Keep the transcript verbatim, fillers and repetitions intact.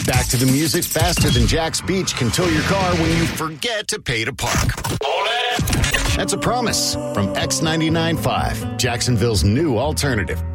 Back to the music faster than Jack's Beach can tow your car when you forget to pay to park. That's a promise from X ninety-nine point five, Jacksonville's new alternative.